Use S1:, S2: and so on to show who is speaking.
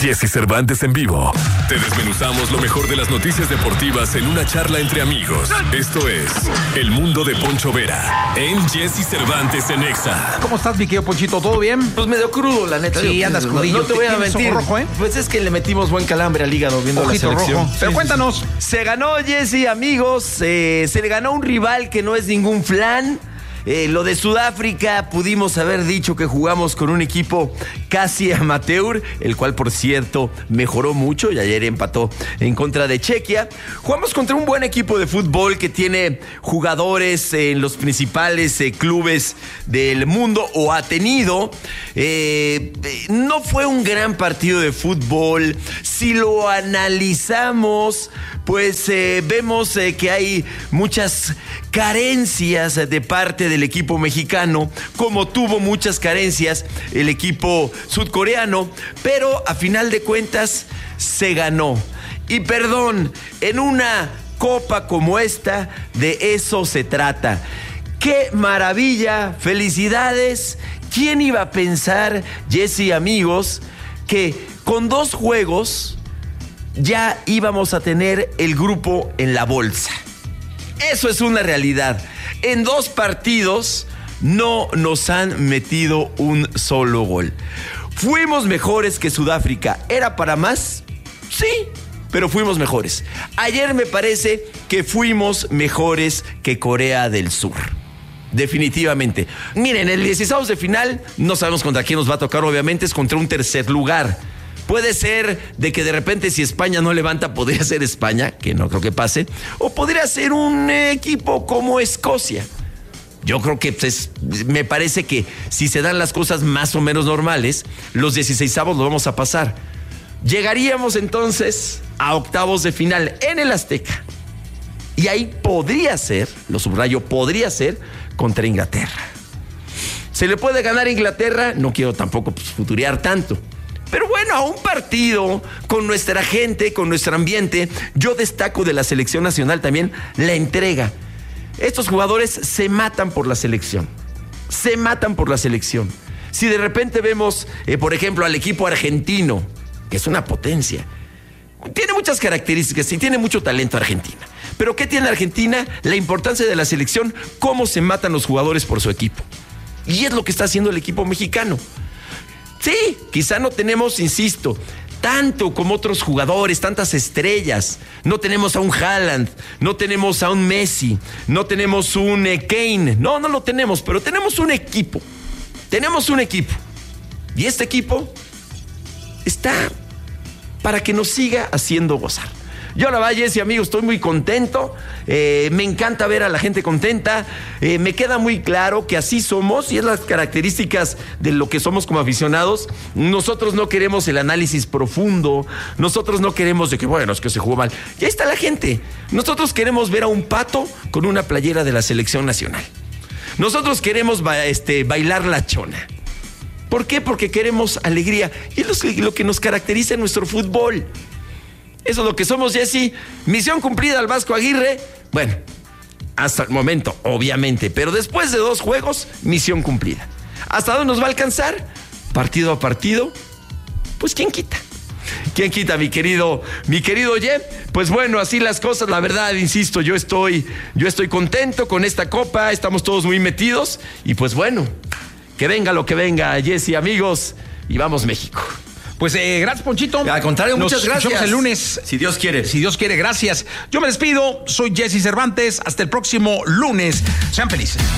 S1: Jesse Cervantes en vivo. Te desmenuzamos lo mejor de las noticias deportivas en una charla entre amigos. Esto es El Mundo de Poncho Vera en Jesse Cervantes en Exa.
S2: ¿Cómo estás, mi querido Ponchito? ¿Todo bien?
S3: Pues medio crudo, la neta.
S2: Sí, andas crudillo.
S3: No te voy a mentir.
S2: Rojo, ¿eh?
S3: Pues es que le metimos buen calambre al hígado viendo
S2: Ojito
S3: la selección.
S2: rojo. Pero cuéntanos.
S3: Se ganó, Jesse, amigos. Se le ganó un rival que no es ningún flan. Lo de Sudáfrica, pudimos haber dicho que jugamos con un equipo casi amateur, el cual, por cierto, mejoró mucho y ayer empató en contra de Chequia. Jugamos contra un buen equipo de fútbol que tiene jugadores en los principales clubes del mundo, o ha tenido. No fue un gran partido de fútbol. Si lo analizamos, pues vemos que hay muchas carencias de parte del equipo mexicano, como tuvo muchas carencias el equipo sudcoreano, pero a final de cuentas se ganó. Y perdón, en una copa como esta, de eso se trata. ¡Qué maravilla! ¡Felicidades! ¿Quién iba a pensar, Jesse, amigos, que con 2 juegos ya íbamos a tener el grupo en la bolsa? Eso es una realidad. En 2 partidos no nos han metido un solo gol. Fuimos mejores que Sudáfrica. ¿Era para más? Sí, pero fuimos mejores. Ayer me parece que fuimos mejores que Corea del Sur. Definitivamente. Miren, el 16 de final no sabemos contra quién nos va a tocar, obviamente es contra un tercer lugar. Puede ser de que de repente, si España no levanta, podría ser España, que no creo que pase, o podría ser un equipo como Escocia. Yo creo que me parece que si se dan las cosas más o menos normales, los 16avos lo vamos a pasar. Llegaríamos entonces a octavos de final en el Azteca. Y ahí podría ser, lo subrayo, podría ser contra Inglaterra. ¿Se le puede ganar a Inglaterra? No quiero tampoco futurear tanto. Pero bueno, a un partido con nuestra gente, con nuestro ambiente, yo destaco de la selección nacional también la entrega. Estos jugadores se matan por la selección. Se matan por la selección. Si de repente vemos, por ejemplo, al equipo argentino, que es una potencia, tiene muchas características y tiene mucho talento Argentina. Pero ¿qué tiene Argentina? La importancia de la selección, cómo se matan los jugadores por su equipo. Y es lo que está haciendo el equipo mexicano. Sí, quizá no tenemos, insisto, tanto como otros jugadores, tantas estrellas. No tenemos a un Haaland, no tenemos a un Messi, no tenemos un Kane. No lo tenemos, pero tenemos un equipo. Tenemos un equipo. Y este equipo está para que nos siga haciendo gozar. Yo la verdad, Jesse, amigos, estoy muy contento. Me encanta ver a la gente contenta. Me queda muy claro que así somos y es las características de lo que somos como aficionados. Nosotros no queremos el análisis profundo. Nosotros no queremos de que, bueno, es que se jugó mal. Y ahí está la gente. Nosotros queremos ver a un Pato con una playera de la selección nacional. Nosotros queremos bailar la chona. ¿Por qué? Porque queremos alegría. Y es lo que nos caracteriza en nuestro fútbol. Eso es lo que somos, Jesse. Misión cumplida al Vasco Aguirre. Bueno, hasta el momento, obviamente. Pero después de 2 juegos, misión cumplida. ¿Hasta dónde nos va a alcanzar? Partido a partido. Pues ¿quién quita? ¿Quién quita, mi querido Ye? Pues bueno, así las cosas. La verdad, insisto, yo estoy contento con esta copa. Estamos todos muy metidos. Y pues bueno, que venga lo que venga, Jesse, amigos. Y vamos, México.
S2: Pues gracias, Ponchito.
S3: Al contrario, muchas gracias.
S2: Nos vemos el lunes.
S3: Si Dios quiere.
S2: Si Dios quiere, gracias. Yo me despido. Soy Jesse Cervantes. Hasta el próximo lunes. Sean felices.